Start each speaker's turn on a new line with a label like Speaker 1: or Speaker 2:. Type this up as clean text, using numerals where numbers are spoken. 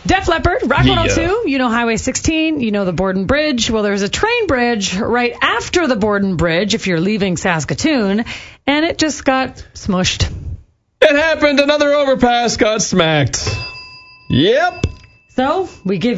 Speaker 1: Def Leppard, Rock 102, you know Highway 16, you know the Borden Bridge. Well, there's a train bridge right after the Borden Bridge if you're leaving Saskatoon, and it just got smushed.
Speaker 2: It happened. Another overpass got smacked. Yep.
Speaker 1: So we give